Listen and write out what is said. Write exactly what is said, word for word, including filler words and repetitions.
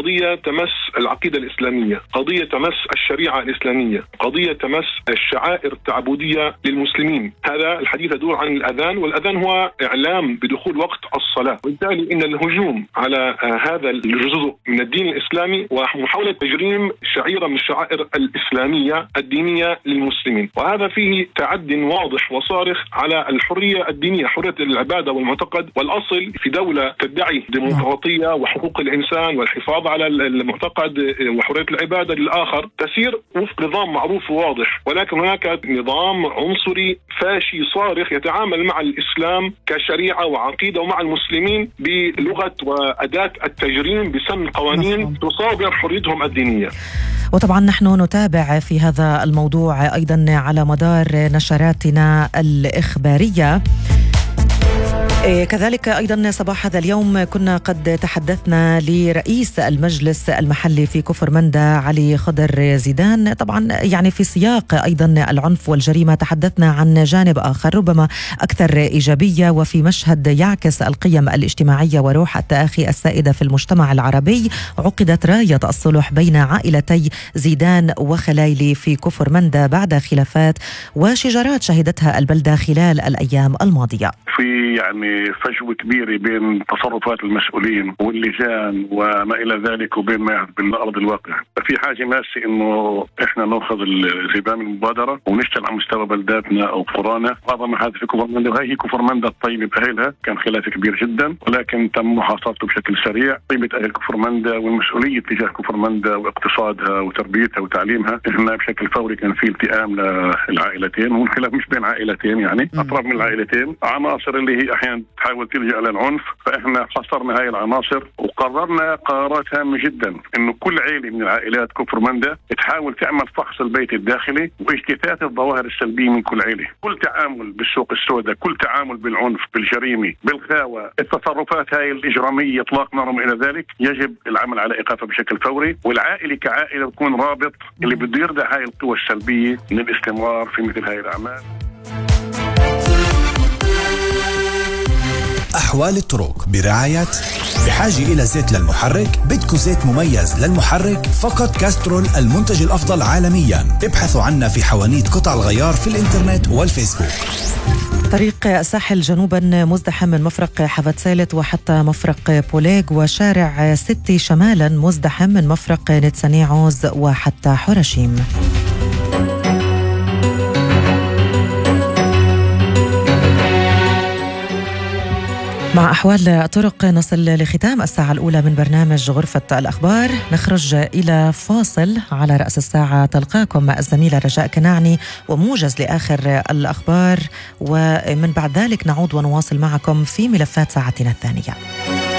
قضية تمس العقيدة الإسلامية، قضية تمس الشريعة الإسلامية، قضية تمس الشعائر التعبدية للمسلمين. هذا الحديث يدور عن الأذان، والأذان هو إعلام بدخول وقت الصلاة، وبالتالي إن الهجوم على هذا الجزء من الدين الإسلامي ومحاولة تجريم شعيرة من الشعائر الإسلامية الدينية للمسلمين، وهذا فيه تعد واضح وصارخ على الحرية الدينية، حرية العبادة والمعتقد. والأصل في دولة تدعي ديمقراطية وحقوق الإنسان والحفاظ على المعتقد وحرية العبادة للآخر تسير وفق نظام معروف وواضح، ولكن هناك نظام عنصري فاشي صارخ يتعامل مع الإسلام كشريعة وعقيدة ومع المسلمين بلغة وأداة التجريم بسن قوانين تصادر حريتهم الدينية. وطبعا نحن نتابع في هذا الموضوع أيضا على مدار نشراتنا الإخبارية. كذلك أيضا صباح هذا اليوم كنا قد تحدثنا لرئيس المجلس المحلي في كفر مندى علي خضر زيدان، طبعا يعني في سياق أيضا العنف والجريمة. تحدثنا عن جانب آخر ربما أكثر إيجابية وفي مشهد يعكس القيم الاجتماعية وروح التآخي السائدة في المجتمع العربي. عقدت راية الصلح بين عائلتي زيدان وخلايلي في كفر مندى بعد خلافات وشجارات شهدتها البلدة خلال الأيام الماضية. في يعني فجوة كبيرة بين تصرفات المسؤولين واللجان وما إلى ذلك وبين ما يحدث بالأرض الواقع. في حاجة ماسة إنه إحنا نأخذ زمام المبادرة ونشتغل على مستوى بلداتنا أو قرانا. رغم هذا في كفر مندى، وهي كفر مندى الطيبة بأهلها كان خلاف كبير جدا، ولكن تم محاصرته بشكل سريع. طيبة أهل كفر مندى والمسؤولية تجاه كفر مندى واقتصادها وتربيتها وتعليمها، إحنا بشكل فوري كان في التئام للعائلتين، والخلاف مش بين عائلتين، يعني أطراف من العائلتين، عناصر اللي هي أحيانا تحاول تلجأ للعنف. فإحنا حصرنا هاي العناصر وقررنا قرارات هامة جدا إنه كل عائلة من العائلات كفر مندى تحاول تعمل فحص البيت الداخلي واجتثاث الظواهر السلبية من كل عائلة. كل تعامل بالسوق السوداء، كل تعامل بالعنف، بالجريمة، بالخاوة، التصرفات هاي الإجرامية، إطلاق نار إلى ذلك، يجب العمل على إيقافها بشكل فوري. والعائلة كعائلة تكون رابط اللي بده يردع هاي القوى السلبية من الاستمرار في مثل هاي الأعمال. أحوال الطرق برعاية بحاجة إلى زيت للمحرك؟ بدكو زيت مميز للمحرك؟ فقط كاسترول المنتج الأفضل عالميا. ابحثوا عنا في حوانيت قطع الغيار في الإنترنت والفيسبوك. طريق الساحل جنوبا مزدحم من مفرق حفت سالت وحتى مفرق بوليغ، وشارع ستي شمالا مزدحم من مفرق نتسانيعوز وحتى حرشيم. مع أحوال الطرق نصل لختام الساعة الأولى من برنامج غرفة الأخبار. نخرج إلى فاصل. على رأس الساعة تلقاكم الزميلة رجاء كناعني وموجز لآخر الأخبار، ومن بعد ذلك نعود ونواصل معكم في ملفات ساعتنا الثانية.